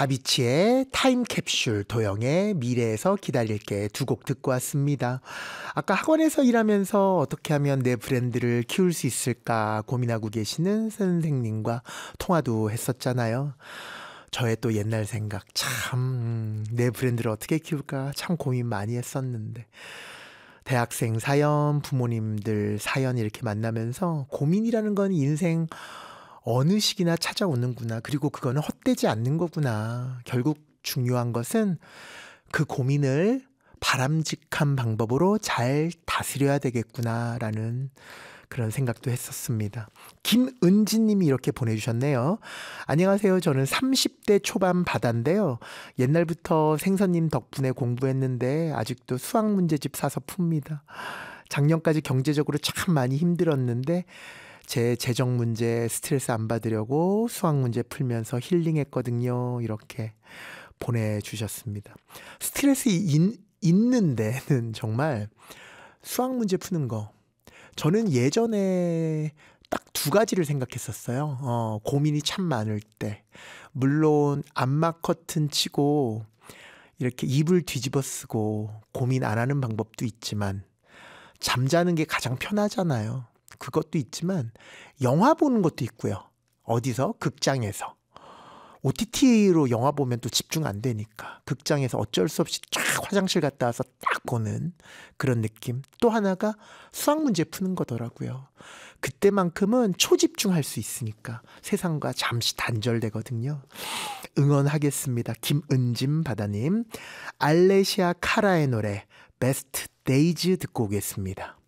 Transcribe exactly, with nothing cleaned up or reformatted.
다비치의 타임캡슐, 도영의 미래에서 기다릴게 두 곡 듣고 왔습니다. 아까 학원에서 일하면서 어떻게 하면 내 브랜드를 키울 수 있을까 고민하고 계시는 선생님과 통화도 했었잖아요. 저의 또 옛날 생각, 참, 내 브랜드를 어떻게 키울까 참 고민 많이 했었는데. 대학생 사연, 부모님들 사연 이렇게 만나면서 고민이라는 건 인생 어느 시기나 찾아오는구나. 그리고 그거는 헛되지 않는 거구나. 결국 중요한 것은 그 고민을 바람직한 방법으로 잘 다스려야 되겠구나라는 그런 생각도 했었습니다. 김은진 님이 이렇게 보내주셨네요. 안녕하세요. 저는 삼십 대 초반 바다인데요. 옛날부터 생선님 덕분에 공부했는데 아직도 수학 문제집 사서 풉니다. 작년까지 경제적으로 참 많이 힘들었는데 제 재정 문제 스트레스 안 받으려고 수학 문제 풀면서 힐링했거든요. 이렇게 보내주셨습니다. 스트레스 인, 있는 데는 정말 수학 문제 푸는 거. 저는 예전에 딱 두 가지를 생각했었어요. 어, 고민이 참 많을 때. 물론 암막 커튼 치고 이렇게 이불 뒤집어 쓰고 고민 안 하는 방법도 있지만 잠자는 게 가장 편하잖아요. 그것도 있지만 영화 보는 것도 있고요. 어디서? 극장에서. 오티티로 영화 보면 또 집중 안 되니까 극장에서 어쩔 수 없이 쫙 화장실 갔다 와서 딱 보는 그런 느낌. 또 하나가 수학 문제 푸는 거더라고요. 그때만큼은 초집중할 수 있으니까 세상과 잠시 단절되거든요. 응원하겠습니다. 김은진 바다님. 알레시아 카라의 노래 베스트 데이즈 듣고 오겠습니다.